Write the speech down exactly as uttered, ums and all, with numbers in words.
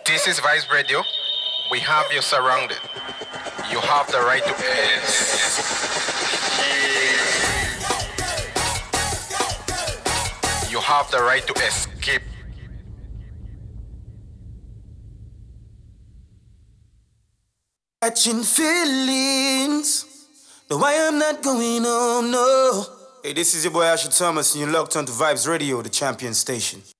This is Vice Radio. We have you surrounded. You have the right to You have the right to escape. Catching feelings. No, I am not going home, no. Hey, this is your boy Asher Thomas, and you're locked onto Vibes Radio, the champion station.